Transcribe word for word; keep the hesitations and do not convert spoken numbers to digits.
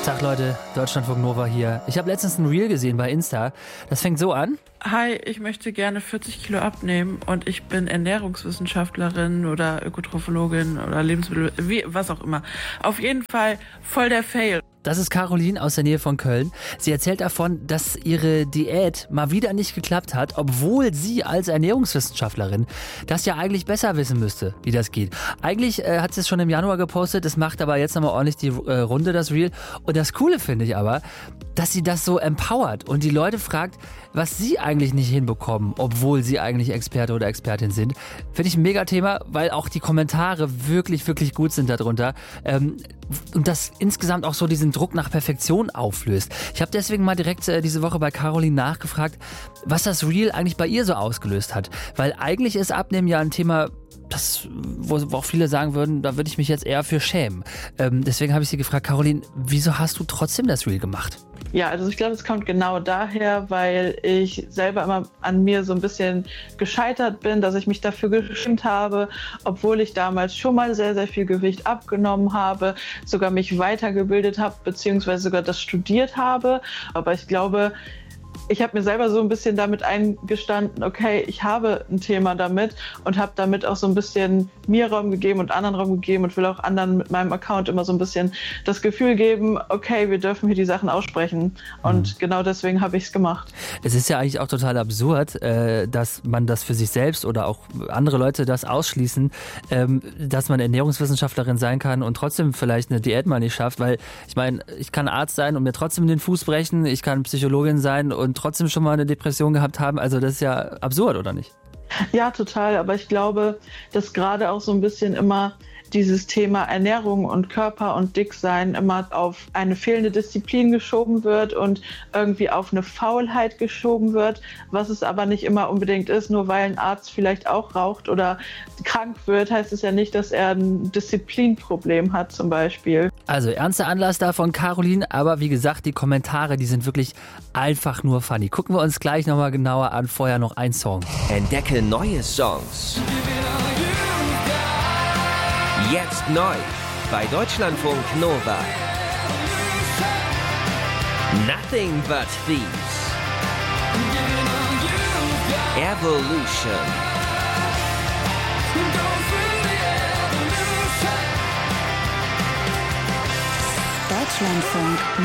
Tag Leute, Deutschlandfunk Nova hier. Ich habe letztens ein Reel gesehen bei Insta. Das fängt so an. Hi, ich möchte gerne vierzig Kilo abnehmen und ich bin Ernährungswissenschaftlerin oder Ökotrophologin oder Lebensmittel, wie, was auch immer. Auf jeden Fall voll der Fail. Das ist Caroline aus der Nähe von Köln. Sie erzählt davon, dass ihre Diät mal wieder nicht geklappt hat, obwohl sie als Ernährungswissenschaftlerin das ja eigentlich besser wissen müsste, wie das geht. Eigentlich äh, hat sie es schon im Januar gepostet, das macht aber jetzt nochmal ordentlich die äh, Runde, das Reel. Und das Coole finde ich aber, dass sie das so empowert und die Leute fragt, was sie eigentlich nicht hinbekommen, obwohl sie eigentlich Experte oder Expertin sind. Finde ich ein Mega-Thema, weil auch die Kommentare wirklich, wirklich gut sind darunter. Ähm, und das insgesamt auch so diesen Druck nach Perfektion auflöst. Ich habe deswegen mal direkt äh, diese Woche bei Caroline nachgefragt, was das Reel eigentlich bei ihr so ausgelöst hat. Weil eigentlich ist Abnehmen ja ein Thema, das, wo, wo auch viele sagen würden, da würde ich mich jetzt eher für schämen. Ähm, deswegen habe ich sie gefragt, Caroline, wieso hast du trotzdem das Reel gemacht? Ja, also ich glaube, es kommt genau daher, weil ich selber immer an mir so ein bisschen gescheitert bin, dass ich mich dafür geschämt habe, obwohl ich damals schon mal sehr, sehr viel Gewicht abgenommen habe, sogar mich weitergebildet habe, beziehungsweise sogar das studiert habe. Aber ich glaube, ich habe mir selber so ein bisschen damit eingestanden, okay, ich habe ein Thema damit und habe damit auch so ein bisschen mir Raum gegeben und anderen Raum gegeben und will auch anderen mit meinem Account immer so ein bisschen das Gefühl geben, okay, wir dürfen hier die Sachen aussprechen. Und mhm. genau deswegen habe ich es gemacht. Es ist ja eigentlich auch total absurd, äh, dass man das für sich selbst oder auch andere Leute das ausschließen, ähm, dass man Ernährungswissenschaftlerin sein kann und trotzdem vielleicht eine Diät mal nicht schafft, weil ich meine, ich kann Arzt sein und mir trotzdem den Fuß brechen, ich kann Psychologin sein und trotzdem schon mal eine Depression gehabt haben. Also das ist ja absurd, oder nicht? Ja, total. Aber ich glaube, dass gerade auch so ein bisschen immer dieses Thema Ernährung und Körper und Dicksein immer auf eine fehlende Disziplin geschoben wird und irgendwie auf eine Faulheit geschoben wird, was es aber nicht immer unbedingt ist. Nur weil ein Arzt vielleicht auch raucht oder krank wird, heißt es ja nicht, dass er ein Disziplinproblem hat zum Beispiel. Also ernster Anlass da von Caroline, aber wie gesagt, die Kommentare, die sind wirklich einfach nur funny. Gucken wir uns gleich nochmal genauer an. Vorher noch ein Song. Entdecke neue Songs. Jetzt neu bei Deutschlandfunk Nova. Nothing but Thieves. Evolution. Deutschlandfunk